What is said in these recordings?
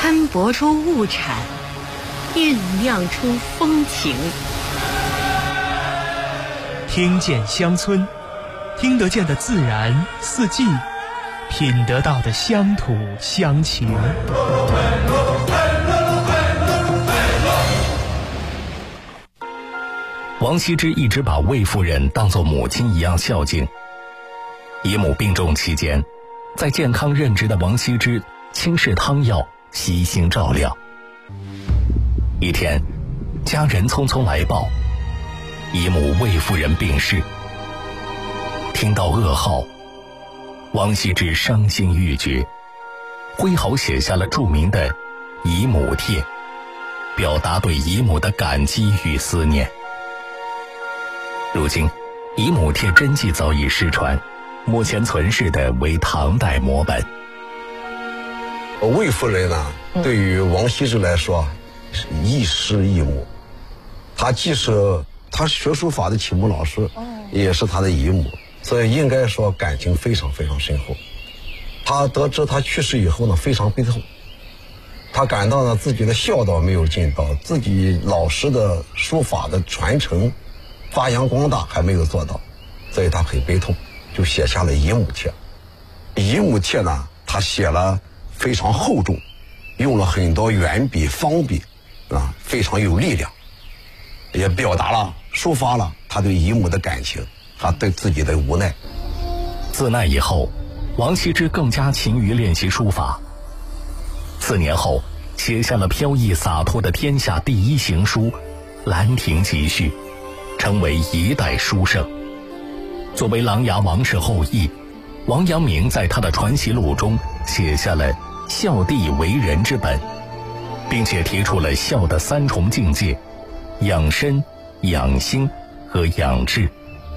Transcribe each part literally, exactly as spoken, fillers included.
摊薄出物产，酝酿出风情。 听见乡村，听得见的自然四季，品得到的乡土乡情。 王羲之一直把魏夫人当作母亲一样孝敬。姨母病重期间，在健康任职的王羲之轻视汤药，悉心照料。一天，家人匆匆来报，姨母魏夫人病逝。听到噩耗，王羲之伤心欲绝，挥毫写下了著名的《姨母帖》，表达对姨母的感激与思念。如今，《姨母帖》真迹早已失传，目前存世的为唐代摹本。 魏夫人呢，对于王羲之来说，是亦师亦母。他既是他学书法的启蒙老师，也是他的姨母，所以应该说感情非常非常深厚。他得知他去世以后呢，非常悲痛。他感到呢自己的孝道没有尽到，自己老师的书法的传承发扬光大还没有做到，所以他很悲痛，就写下了《姨母帖》。《姨母帖》呢，他写了非常厚重，用了很多圆笔方笔啊，非常有力量，也表达了抒发了他对姨母的感情，他对自己的无奈。 自那以后，王羲之更加勤于练习书法。四年后，写下了飘逸洒脱的天下第一行书《兰亭集序》，成为一代书圣。作为琅琊王氏后裔，王阳明在他的传习录中写下了孝弟为人之本，并且提出了孝的三重境界：养身、养心和养志。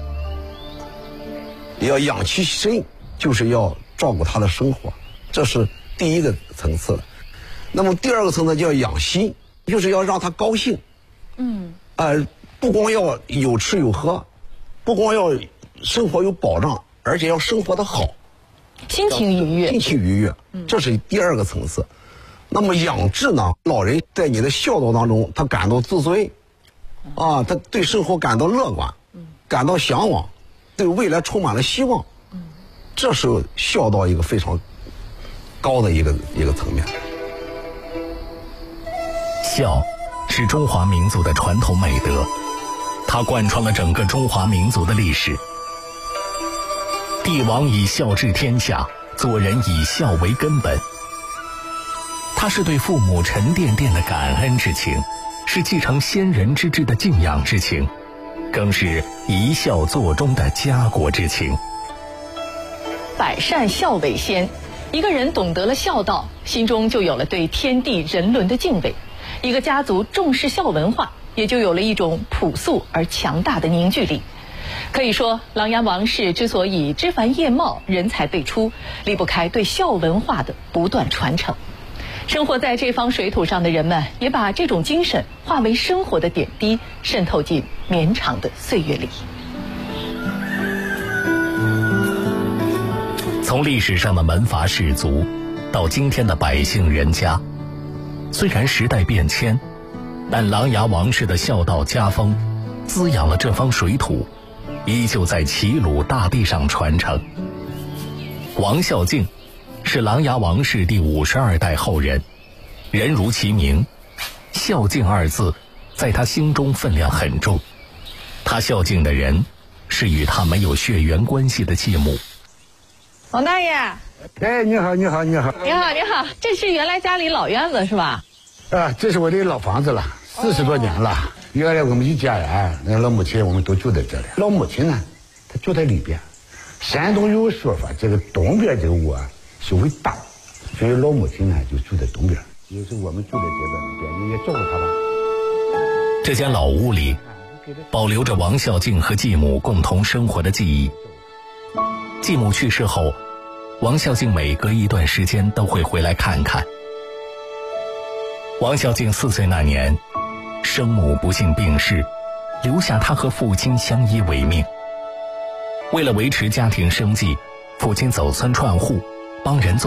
要养其身，就是要照顾他的生活，这是第一个层次。那么第二个层次叫养心，就是要让他高兴。嗯，呃，不光要有吃有喝，不光要生活有保障，而且要生活的好， 心情愉悦， 心情愉悦，这是第二个层次。那么养志呢？老人在你的孝道当中，他感到自尊，啊，他对生活感到乐观，感到向往，对未来充满了希望，这是孝道一个非常高的一个一个层面。 孝是中华民族的传统美德，它贯穿了整个中华民族的历史。帝王以孝治天下，做人以孝为根本。它是对父母沉甸甸的感恩之情，是继承先人之志的敬仰之情，更是一孝作忠的家国之情。 百善孝为先，一个人懂得了孝道，心中就有了对天地人伦的敬畏。一个家族重视孝文化，也就有了一种朴素而强大的凝聚力。可以说，琅琊王氏之所以枝繁叶茂、人才辈出，离不开对孝文化的不断传承。生活在这方水土上的人们，也把这种精神化为生活的点滴，渗透进绵长的岁月里。 从历史上的门阀士族，到今天的百姓人家，虽然时代变迁，但琅琊王氏的孝道家风滋养了这方水土，依旧在齐鲁大地上传承。王孝敬是琅琊王氏第五十二代后人，人如其名，孝敬二字在他心中分量很重。他孝敬的人是与他没有血缘关系的继母。 王大爷， 哎，你好，你好，你好， 你好，你好，这是原来家里老院子是吧？ 啊，这是我的老房子了，四十多年了。原来我们一家人，那老母亲我们都住在这里。老母亲呢，她住在里边。山东有个说法，这个东边这个窝是为大，所以老母亲呢就住在东边。有时我们住在这边，你也照顾她吧。 这间老屋里保留着王孝敬和继母共同生活的记忆。继母去世后，王孝敬每隔一段时间都会回来看看。王孝敬四岁那年，生母不幸病逝，留下他和父亲相依为命。为了维持家庭生计，父亲走村串户，帮人做